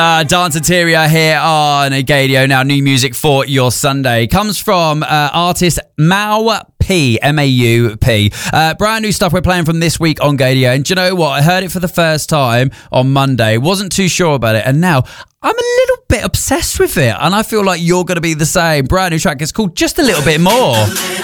Dance Interior here on Gadio. Now, new music for your Sunday comes from artist Mau P, M-A-U-P. Brand new stuff we're playing from this week on Gadio. And do you know what? I heard it for the first time on Monday. Wasn't too sure about it. And now I'm a little bit obsessed with it. And I feel like you're going to be the same. Brand new track. It's called Just a Little Bit More.